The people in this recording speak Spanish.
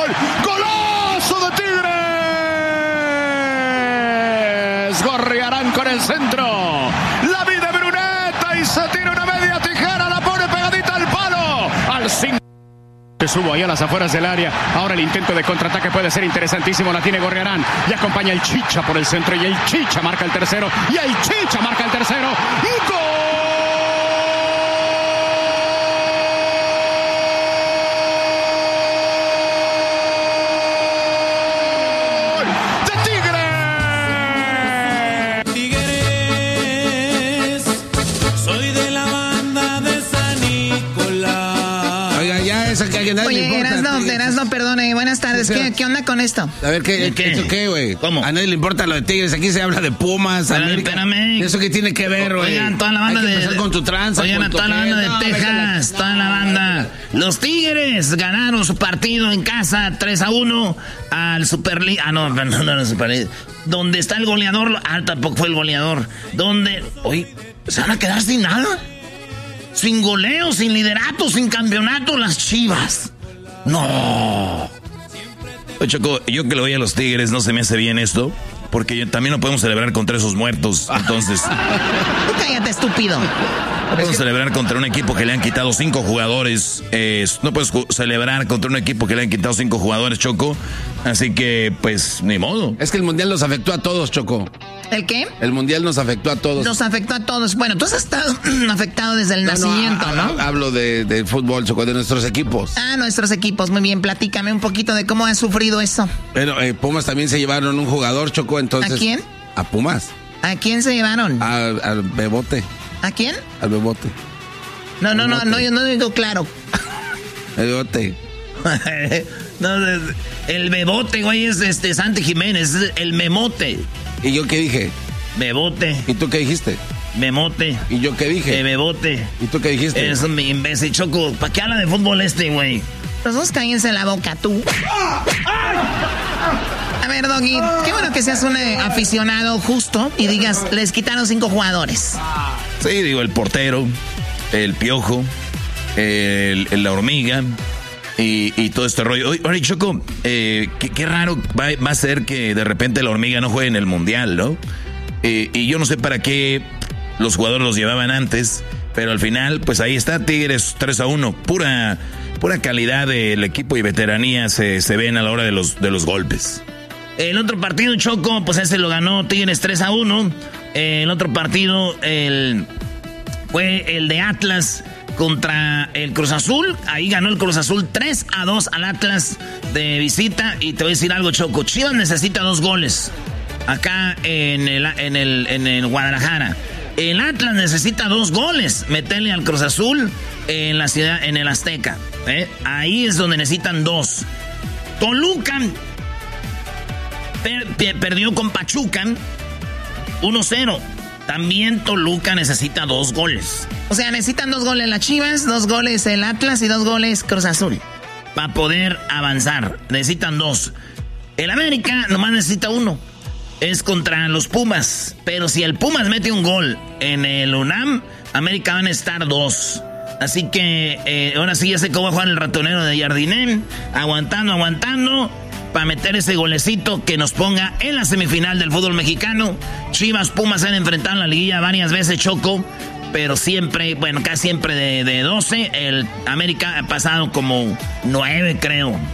¡Golazo de Tigres! Gorriarán con el centro. La vida Bruneta y se tira una media tijera. La pone pegadita al palo. Al 5. Se subo ahí a las afueras del área. Ahora el intento de contraataque puede ser interesantísimo. La tiene Gorriarán. Y acompaña el Chicha por el centro. Y el Chicha marca el tercero. Y el Chicha marca el tercero. ¡Gol! Oye, Erasno, perdone, buenas tardes. ¿Qué onda con esto? A ver, ¿qué, güey? ¿Cómo? A nadie le importa lo de Tigres. Aquí se habla de Pumas, América. Espérame. ¿Eso qué tiene que ver, güey? Oigan, toda la banda de... con tu tranza. Oigan, toda la banda de Texas, toda la banda. Los Tigres ganaron su partido en casa 3-1 al Super League. No, el Super League. Donde está el goleador. Tampoco fue el goleador. Donde... Oye, ¿se van a quedar sin nada? Sin goleo, sin liderato, sin campeonato, las Chivas. No. Oye, Choco, yo que le voy a los Tigres no se me hace bien esto, porque también no podemos celebrar contra esos muertos, entonces... Cállate, estúpido. No podemos celebrar contra un equipo que le han quitado 5 jugadores. No puedes celebrar contra un equipo que le han quitado 5 jugadores, Choco. Así que, pues, ni modo. Es que el Mundial nos afectó a todos, Choco. ¿El qué? El Mundial nos afectó a todos. Nos afectó a todos. Bueno, tú has estado afectado desde el nacimiento, ¿no? Hablo de fútbol, Choco, de nuestros equipos. Nuestros equipos. Muy bien, platícame un poquito de cómo has sufrido eso. Bueno, Pumas también se llevaron un jugador, Choco, entonces... ¿A quién? A Pumas. ¿A quién se llevaron? Al Bebote. ¿A quién? Al Bebote. No, yo no digo claro. El Bebote. No, el Bebote, güey, es Santi Jiménez, es el Memote. ¿Y yo qué dije? Bebote. ¿Y tú qué dijiste? Memote. ¿Y yo qué dije? Bebote. ¿Y tú qué dijiste? Es un imbécil, Choco. ¿Para qué habla de fútbol güey? Los dos cállense la boca, tú. A ver, Doggy, qué bueno que seas un aficionado justo y digas, les quitaron 5 jugadores. Sí, digo, el portero, el Piojo, la Hormiga y todo este rollo. Oye, Choco, qué raro va a ser que de repente la Hormiga no juegue en el Mundial, ¿no? Y yo no sé para qué los jugadores los llevaban antes, pero al final, pues ahí está, Tigres 3-1, pura calidad del equipo y veteranía se ven a la hora de los golpes. El otro partido, Choco, pues ese lo ganó Tigres 3-1. El otro partido fue el de Atlas contra el Cruz Azul. Ahí ganó el Cruz Azul 3-2 al Atlas de visita. Y te voy a decir algo, Choco. Chivas necesita 2 goles acá en el Guadalajara. El Atlas necesita 2 goles. Meterle al Cruz Azul en la ciudad, en el Azteca. Ahí es donde necesitan 2. Toluca perdió con Pachuca 1-0. También Toluca necesita 2 goles. O sea, necesitan 2 goles las Chivas, 2 goles el Atlas y 2 goles Cruz Azul. Para poder avanzar, necesitan 2. El América nomás necesita 1. Es contra los Pumas. Pero si el Pumas mete un gol en el UNAM, América van a estar 2. Así que ahora sí ya sé cómo va a jugar el ratonero de Jardiné. Aguantando. Para meter ese golecito que nos ponga en la semifinal del fútbol mexicano. Chivas, Pumas se han enfrentado en la liguilla varias veces, Choco. Pero siempre, casi siempre de 12. El América ha pasado como 9, creo.